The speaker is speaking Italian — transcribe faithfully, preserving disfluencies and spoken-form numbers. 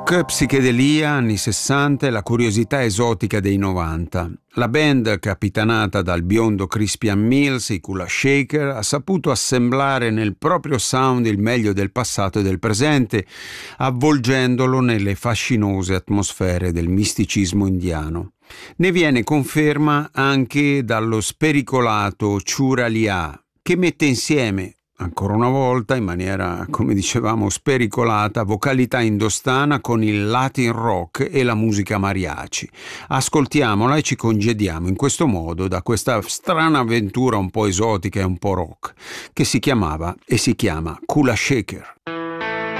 Rock, psichedelia, anni sessanta e la curiosità esotica dei novanta. La band, capitanata dal biondo Crispian Mills, i Kula Shaker, ha saputo assemblare nel proprio sound il meglio del passato e del presente, avvolgendolo nelle fascinose atmosfere del misticismo indiano. Ne viene conferma anche dallo spericolato Chura Liya, che mette insieme, ancora una volta, in maniera, come dicevamo, spericolata, vocalità indostana con il Latin rock e la musica mariachi. Ascoltiamola e ci congediamo in questo modo da questa strana avventura un po' esotica e un po' rock, che si chiamava e si chiama Kula Shaker.